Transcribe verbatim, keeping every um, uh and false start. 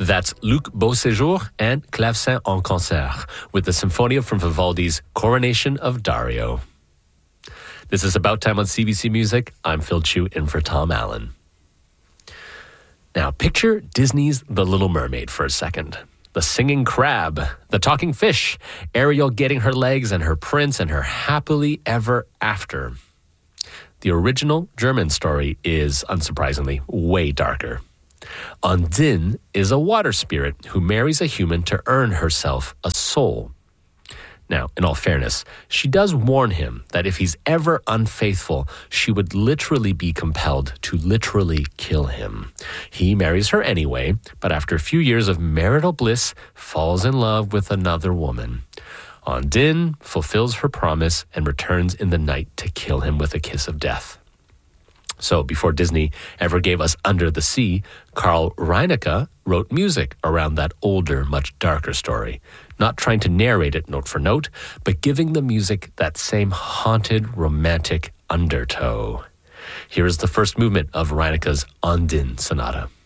That's Luc Beauséjour and Clavecin en Concert with the Symphonia from Vivaldi's Coronation of Dario. This is About Time on C B C Music. I'm Phil Chu in for Tom Allen. Now, picture Disney's The Little Mermaid for a second. The singing crab, the talking fish, Ariel getting her legs and her prince and her happily ever after. The original German story is, unsurprisingly, way darker. Undine is a water spirit who marries a human to earn herself a soul. Now, in all fairness, she does warn him that if he's ever unfaithful, she would literally be compelled to literally kill him. He marries her anyway, but after a few years of marital bliss, falls in love with another woman. Undine fulfills her promise and returns in the night to kill him with a kiss of death. So before Disney ever gave us Under the Sea, Carl Reinecke wrote music around that older, much darker story, not trying to narrate it note for note, but giving the music that same haunted, romantic undertow. Here is the first movement of Reinecke's Undine Sonata.